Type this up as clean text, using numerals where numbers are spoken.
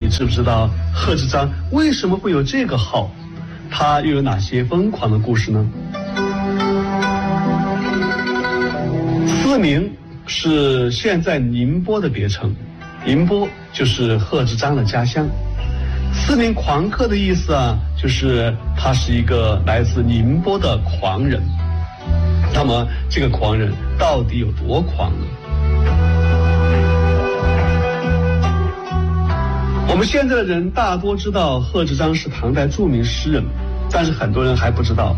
知不知道贺知章为什么会有这个号？他又有哪些疯狂的故事呢？思明是现在宁波的别称，宁波就是贺知章的家乡。思明狂客的意思啊，就是他是一个来自宁波的狂人。那么这个狂人到底有多狂呢？我们现在的人大多知道贺知章是唐代著名诗人，但是很多人还不知道